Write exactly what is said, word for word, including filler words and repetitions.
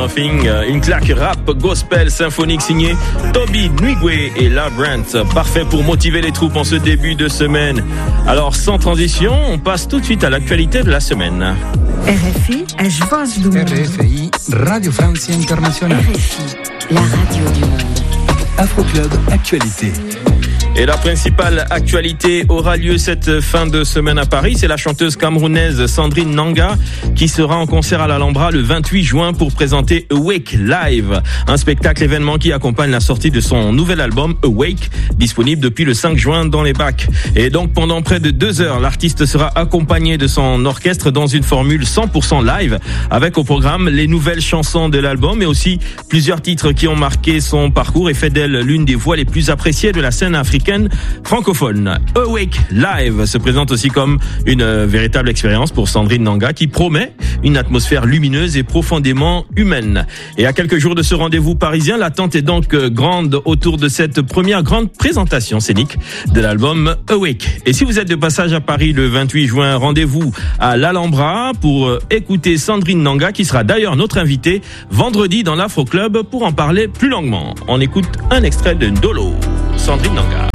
Nothing, une claque rap gospel symphonique signée Toby Nwigwe et La Brent. Parfait pour motiver les troupes en ce début de semaine. Alors sans transition, on passe tout de suite à l'actualité de la semaine. R F I, és voz do mundo. R F I, Radio France Internationale. R F I, la radio du monde. Afro-Club Actualité. Et la principale actualité aura lieu cette fin de semaine à Paris. C'est la chanteuse camerounaise Sandrine Nanga qui sera en concert à l'Alhambra le vingt-huit juin pour présenter Awake Live, un spectacle événement qui accompagne la sortie de son nouvel album Awake, disponible depuis le cinq juin dans les bacs. Et donc pendant près de deux heures, l'artiste sera accompagné de son orchestre dans une formule cent pour cent live, avec au programme les nouvelles chansons de l'album, mais aussi plusieurs titres qui ont marqué son parcours et fait d'elle l'une des voix les plus appréciées de la scène africaine francophone. Awake Live se présente aussi comme une véritable expérience pour Sandrine Nanga qui promet une atmosphère lumineuse et profondément humaine. Et à quelques jours de ce rendez-vous parisien, l'attente est donc grande autour de cette première grande présentation scénique de l'album Awake. Et si vous êtes de passage à Paris le vingt-huit juin, rendez-vous à l'Alhambra pour écouter Sandrine Nanga qui sera d'ailleurs notre invitée vendredi dans l'Afro Club pour en parler plus longuement. On écoute un extrait de Ndolo, Sandrine Nanga.